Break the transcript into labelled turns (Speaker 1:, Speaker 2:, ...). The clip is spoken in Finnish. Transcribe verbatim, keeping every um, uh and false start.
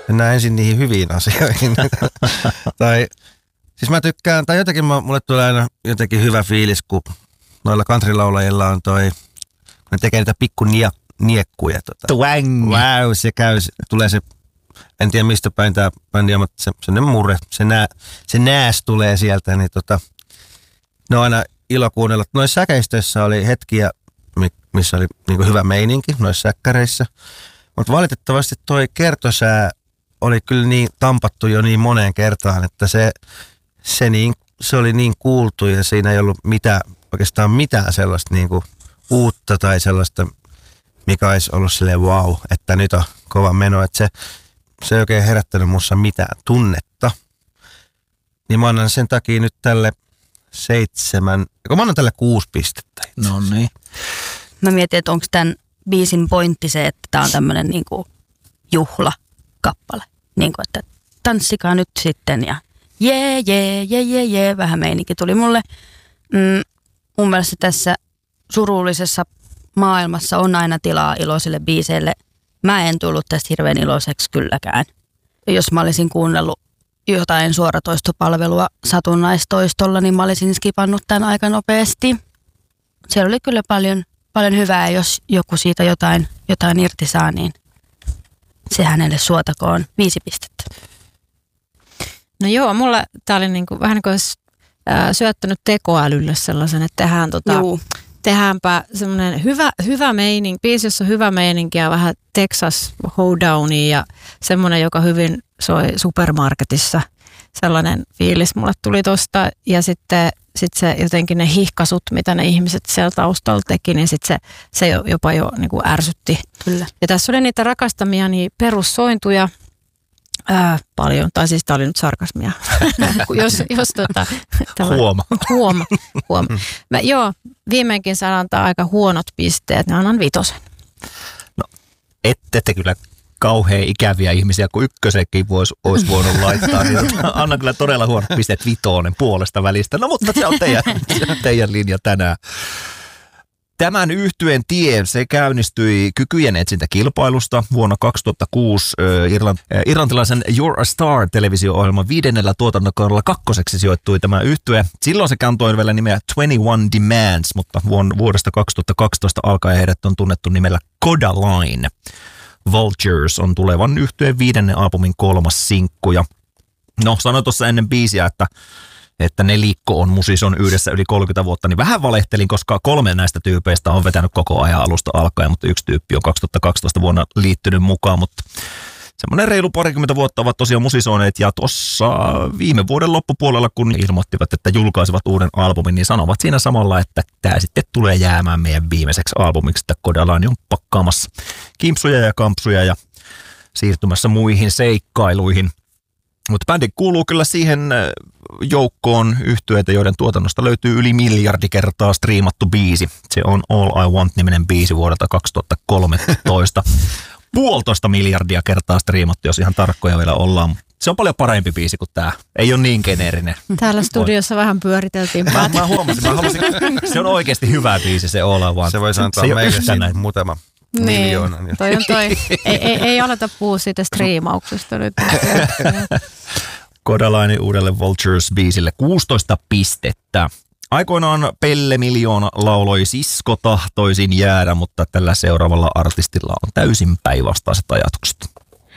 Speaker 1: mennään ensin niihin hyviin asioihin. tai, siis mä tykkään, tai jotenkin mä, mulle tulee aina jotenkin hyvä fiilis, kun noilla countrylaulajilla on toi, kun ne tekee niitä pikku nie, niekkuja. Tota.
Speaker 2: Twang.
Speaker 1: Wow, se käy, tulee se, en tiedä mistä päin tää bändi on, mutta se, se murre, se, nää, se nääs tulee sieltä, niin tota, ne on aina ilo kuunnella. Noissa säkeistöissä oli hetkiä, missä oli niinku hyvä meininki, noissa säkkäreissä. Mutta valitettavasti toi kertosää oli kyllä niin tampattu jo niin moneen kertaan, että se, se, niin, se oli niin kuultu ja siinä ei ollut mitään, oikeastaan mitään sellaista niinku uutta tai sellaista, mikä olisi ollut silleen wow, että nyt on kova meno. Että se, se ei oikein herättänyt musta mitään tunnetta. Niin mä annan sen takia nyt tälle seitsemän, kun mä annan tälle kuusi pistettä.
Speaker 2: No niin.
Speaker 3: Mä mietin, että onko tämän biisin pointti se, että tää on tämmönen niinku juhlakappale. Niinku, että tanssikaa nyt sitten ja jee, jee, jee, jee, jee. Vähän meininki tuli mulle. Mm, mun mielestä tässä surullisessa maailmassa on aina tilaa iloisille biiseille. Mä en tullut tästä hirveän iloiseksi kylläkään. Jos mä olisin kuunnellut jotain suoratoistopalvelua satunnaistoistolla, niin mä olisin skipannut tämän aika nopeasti. Siellä oli kyllä paljon, paljon hyvää, jos joku siitä jotain, jotain irti saa, niin se hänelle suotakoon viisi pistettä.
Speaker 4: No joo, mulla tää oli niinku, vähän niin kuin olisi äh, syöttänyt tekoälylle sellaisen, että tehdään, tota, tehdäänpä semmoinen hyvä, hyvä meininki, biisi, jossa on hyvä meininki ja vähän Texas Hoedownia ja semmoinen, joka hyvin soi supermarketissa. Sellainen fiilis mulle tuli tosta ja sitten sit se jotenkin ne hihkasut, mitä ne ihmiset siellä taustalla teki, niin sitten se, se jopa jo niin kuin ärsytti.
Speaker 3: Kyllä.
Speaker 4: Ja tässä oli niitä rakastamia niin perussointuja ää, paljon, tai siis tämä oli nyt sarkasmia. jos, jos tota, tämä,
Speaker 2: huoma.
Speaker 4: Huoma. huoma. Mä, joo, viimeinkin saan antaa aika huonot pisteet, ne annan vitosen.
Speaker 2: No, ette te kyllä kauhean ikäviä ihmisiä, kun ykkösenkin vois, olisi voinut laittaa, niin annan kyllä todella huonot pisteet vitonen puolesta välistä. No mutta se on teidän, se on teidän linja tänään. Tämän yhtyeen tie, se käynnistyi kykyjen etsintäkilpailusta vuonna kaksituhattakuusi äh, Irlant, äh, irlantilaisen You're a Star-televisio-ohjelman viidennellä tuotantokaudella kakkoseksi sijoittui tämä yhtye. Silloin se kantoi vielä nimeä twenty-one Demands, mutta vuodesta kaksituhattakaksitoista alkaen heidät on tunnettu nimellä Codaline. Vultures on tulevan yhtyeen viidennen albumin kolmas sinkku. Ja no, sanoin tuossa ennen biisiä, että, että nelikko on musison yhdessä yli kolmekymmentä vuotta, niin vähän valehtelin, koska kolme näistä tyypeistä on vetänyt koko ajan alusta alkaen, mutta yksi tyyppi on kaksituhattakaksitoista vuonna liittynyt mukaan, mutta semmoinen reilu parikymmentä vuotta ovat tosiaan musisoineet, ja tuossa viime vuoden loppupuolella, kun ilmoittivat, että julkaisivat uuden albumin, niin sanovat siinä samalla, että tämä sitten tulee jäämään meidän viimeiseksi albumiksi, että Codaline on pakkaamassa kimpsuja ja kampsuja ja siirtymässä muihin seikkailuihin. Mutta bändi kuuluu kyllä siihen joukkoon yhtyeitä, joiden tuotannosta löytyy yli miljardi kertaa striimattu biisi. Se on All I Want-niminen biisi vuodelta kaksituhattakolmetoista. Puolitoista miljardia kertaa striimattu, jos ihan tarkkoja vielä ollaan. Se on paljon parempi biisi kuin tämä. Ei ole niin geneerinen.
Speaker 4: Täällä studiossa vähän pyöriteltiin.
Speaker 2: Mä, mä huomasin, mä halusin, se on oikeasti hyvä biisi, se All I Want.
Speaker 1: Se voisi antaa
Speaker 2: se
Speaker 1: meille siinä muutama
Speaker 4: niin,
Speaker 1: miljoonan.
Speaker 4: Toi on toi. ei, ei, ei aleta puhua siitä striimauksesta nyt.
Speaker 2: Codaline uudelle Vultures-biisille kuusitoista pistettä. Aikoinaan Pelle Miljoona lauloi Sisko tahtoisin jäädä, mutta tällä seuraavalla artistilla on täysin päinvastaiset ajatukset.